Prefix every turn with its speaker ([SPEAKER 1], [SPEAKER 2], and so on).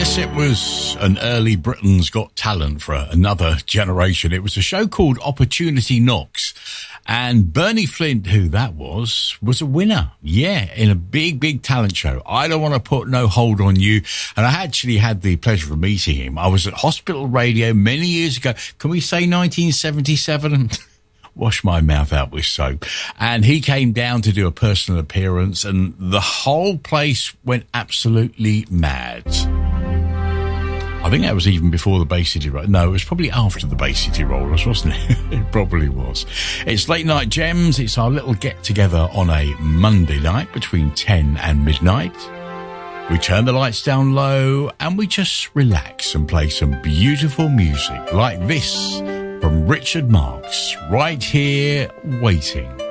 [SPEAKER 1] It was an early Britain's Got Talent for another generation. It was a show called Opportunity Knocks, and Bernie Flint, who that was a winner. Yeah, in a big talent show. I Don't Want to Put No Hold on You. And I actually had the pleasure of meeting him. I was at Hospital Radio many years ago. Can we say 1977? Wash my mouth out with soap. And he came down to do a personal appearance, and the whole place went absolutely mad. I think that was even before the Bay City Rollers. No, it was probably after the Bay City Rollers, wasn't it? It probably was. It's Late Night Gems. It's our little get-together on a Monday night between 10 and midnight. We turn the lights down low and we just relax and play some beautiful music like this from Richard Marx, Right Here Waiting.